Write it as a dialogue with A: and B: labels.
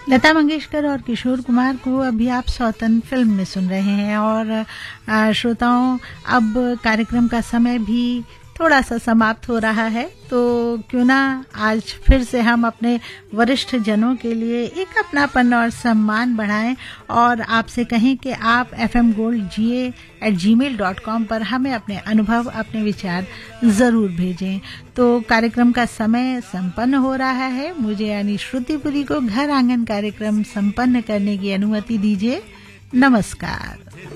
A: लता मंगेशकर और किशोर कुमार को अभी आप सौतन फिल्म में सुन रहे हैं। और श्रोताओं, अब कार्यक्रम का समय भी थोड़ा सा समाप्त हो रहा है, तो क्यों ना आज फिर से हम अपने वरिष्ठ जनों के लिए एक अपनापन और सम्मान बढ़ाएं और आपसे कहें कि आप fmgoldga@gmail.com पर हमें अपने अनुभव, अपने विचार ज़रूर भेजें। तो कार्यक्रम का समय संपन्न हो रहा है। मुझे यानी श्रुतिपुरी को घर आंगन कार्यक्रम संपन्न करने की अनुमति दीजिए। नमस्कार।